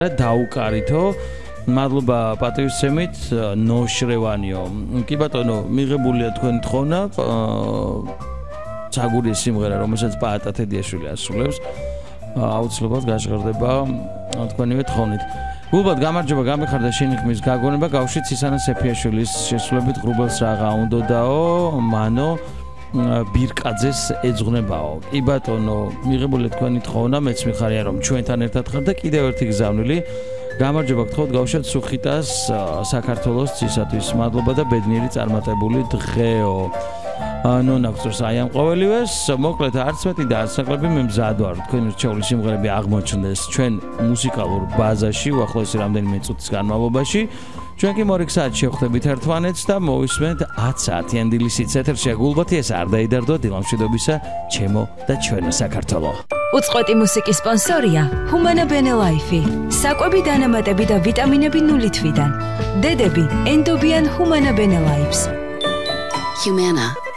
დაუკარითო მადლობა პატივისცემით ნოშრევანიო. კი ბატონო, მიღებულია თქვენი თხოვნა ცაგურის სიმღერა, რომელსაც პაატა თედიაშვილი ასრულებს. აუცილებლად გაჟღერდება თქვენივე თხოვნით. გულბად გამარჯობა, გამიხარდა შენი ხმის გაგონება, გავშით სისანა სეფიაშვილის შესრულებით ღრუბელს რაღა უნდოდაო, მანო ბირკაძეს ეძღვნებაო. კი ბატონო, მიღებულია თქვენი თხოვნა, მეც მიხარია რომ ჩვენთან ერთად ხარ და კიდევ ერთი გზავნილი. გამარჯობა გთხოვთ, გავშეთ სუხიტას საქართველოს ცისათვის. მადლობა და ბედნიერი წარმატებული დღეო. ნონა გწევს აი ამ ყოველივეს, მოკლედ არც მეტი და არც ნაკლები მე მზად ვარ თქვენი რჩეული სიმღერები აღმოჩნდეს ჩვენ მუსიკალურ ბაზაში უახლოესი რამდენიმე წუთის განმავლობაში. ჩვენ კი მორიგ საათში შევხვდებით ერთმანეთს და მოვისმენთ 10 საათიან დილისით ეთერშია გულბათი, ეს არ დაიდარდო დილამშვიდობისა ჩემო და ჩვენო საქართველო. უწყვეტი მუსიკის სპონსორია Humana Bene Life. საკვები დანამატები და ვიტამინები 0 თვიდან. დედები ენდობიან Humana Bene Lives. Humana